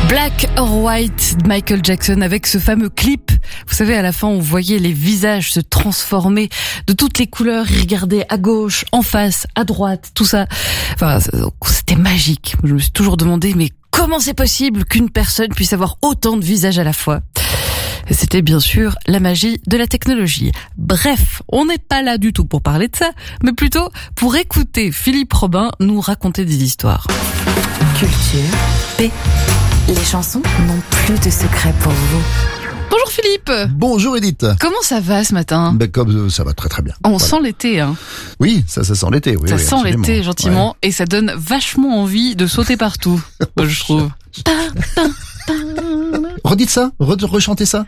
Black or White, Michael Jackson, avec ce fameux clip. Vous savez, à la fin, on voyait les visages se transformer de toutes les couleurs. Ils regardaient à gauche, en face, à droite, tout ça. Enfin, c'était magique. Je me suis toujours demandé, mais comment c'est possible qu'une personne puisse avoir autant de visages à la fois ? C'était bien sûr la magie de la technologie. Bref, on n'est pas là du tout pour parler de ça, mais plutôt pour écouter Philippe Robin nous raconter des histoires. Culture P. Les chansons n'ont plus de secret pour vous. Bonjour Philippe. Bonjour Edith. Comment ça va ce matin ? Comme ça va très très bien. On sent l'été, hein. Oui, ça sent l'été. Oui, ça oui, sent absolument. l'été gentiment, et ça donne vachement envie de sauter partout, je trouve. Redites ça, rechantez ça.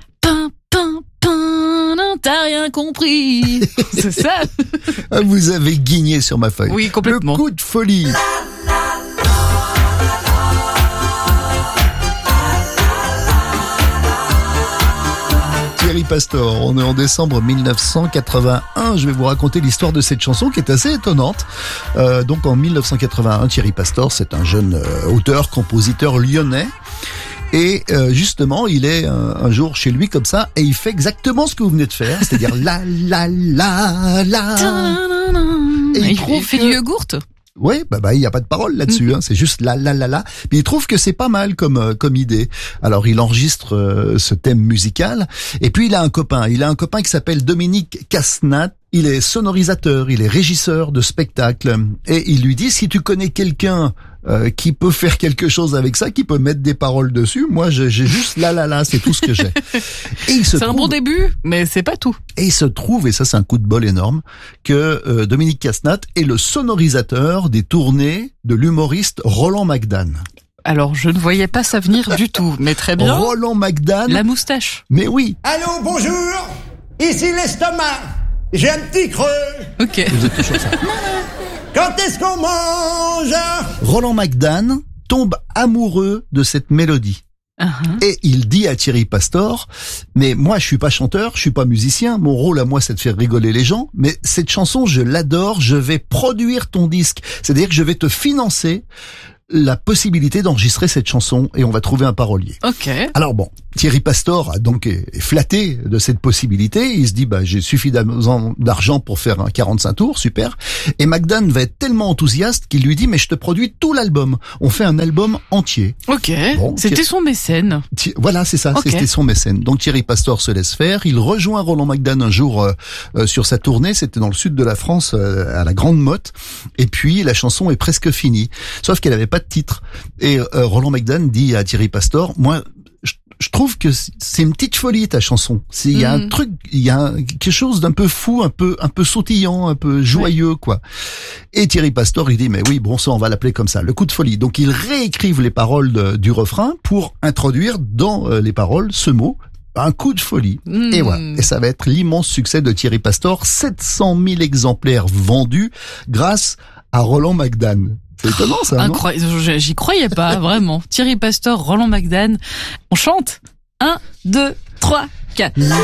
Non, t'as rien compris. C'est ça. Vous avez guigné sur ma feuille. Oui, complètement. Le coup de folie. Thierry Pastor, on est en décembre 1981, je vais vous raconter l'histoire de cette chanson qui est assez étonnante. Donc en 1981, Thierry Pastor, c'est un jeune auteur, compositeur lyonnais. Et justement, il est un jour chez lui comme ça, et il fait exactement ce que vous venez de faire, c'est-à-dire la la la la. Et il fait du yogourt. Oui, il y a pas de parole là-dessus, hein, c'est juste la la la la. Puis il trouve que c'est pas mal comme idée. Alors il enregistre ce thème musical, et puis il a un copain qui s'appelle Dominique Casnat. Il est sonorisateur, il est régisseur de spectacle, et il lui dit, si tu connais quelqu'un qui peut faire quelque chose avec ça, qui peut mettre des paroles dessus, moi j'ai juste la la la, c'est tout ce que j'ai. Et c'est un bon début, mais c'est pas tout. Et il se trouve, et ça c'est un coup de bol énorme, que Dominique Casnat est le sonorisateur des tournées de l'humoriste Roland McDan. Alors, je ne voyais pas ça venir du tout, mais très bien. Roland McDan. La moustache. Mais oui. Allô, bonjour. Ici l'estomac. J'ai un petit creux. Ok. Vous êtes toujours ça. Quand est-ce qu'on mange ? Roland McDan tombe amoureux de cette mélodie. Et il dit à Thierry Pastor, mais moi je suis pas chanteur, je suis pas musicien, mon rôle à moi c'est de faire rigoler les gens, mais cette chanson je l'adore, je vais produire ton disque, c'est-à-dire que je vais te financer la possibilité d'enregistrer cette chanson et on va trouver un parolier. Ok. Alors bon, Thierry Pastor est flatté de cette possibilité, il se dit j'ai suffisamment d'argent pour faire un 45 tours, super. Et McDan va être tellement enthousiaste qu'il lui dit mais je te produis tout l'album. On fait un album entier. Ok. Bon, c'était son mécène. Voilà, c'est ça, C'était son mécène. Donc Thierry Pastor se laisse faire, il rejoint Roland McDan un jour sur sa tournée, c'était dans le sud de la France à la Grande Motte, et puis la chanson est presque finie. Sauf qu'elle avait pas de titre. Et Roland McDan dit à Thierry Pastor, moi je trouve que c'est une petite folie ta chanson. Il y a un truc, il y a quelque chose d'un peu fou, un peu sautillant, un peu joyeux quoi. Et Thierry Pastor il dit mais oui bon ça on va l'appeler comme ça, le coup de folie. Donc ils réécrivent les paroles du refrain pour introduire dans les paroles ce mot. Un coup de folie. Et voilà. Et ça va être l'immense succès de Thierry Pastor. 700 000 exemplaires vendus grâce à Roland McDan. C'est étonnant ça, non ? Incroyable. J'y croyais pas, vraiment. Thierry Pastor, Roland McDan. On chante. 1, 2, 3, 4.